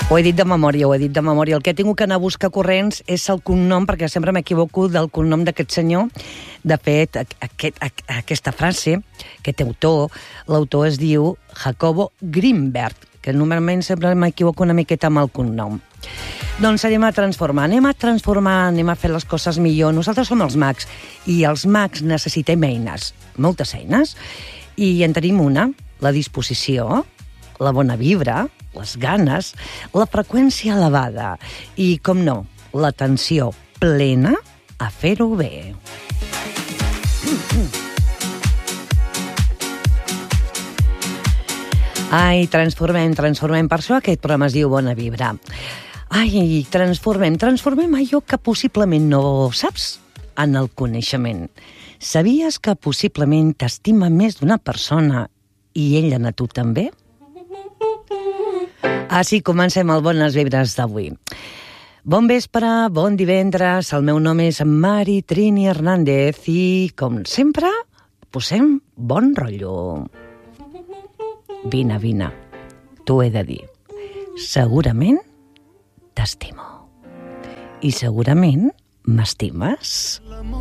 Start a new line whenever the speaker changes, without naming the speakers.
Ho he dit de memòria. El que he tingut que anar a buscar corrents és el cognom, perquè sempre m'equivoco del cognom d'aquest senyor. De fet, aquesta frase, aquest autor, l'autor es diu Jacobo Grinberg, que normalment sempre m'equivoco una miqueta amb el cognom. Doncs anem a transformar, anem a fer les coses millor. Nosaltres som els mags, i els mags necessitem eines, moltes eines, i en tenim una, la disposició, la bona vibra, les ganes, la freqüència elevada i, com no, l'atenció plena a fer-ho bé. Ai, transformem. Per això aquest programa es diu Bona Vibra. Ai, transformem allò que possiblement no saps en el coneixement. Sabies que possiblement t'estima més d'una persona i ella a tu també? Així comencem el Bones Vibres d'avui. Bon vespre, bon divendres, el meu nom és Mari Trini Hernández i, com sempre, posem bon rotllo. Vine, t'ho he de dir. Segurament t'estimo. I segurament m'estimes.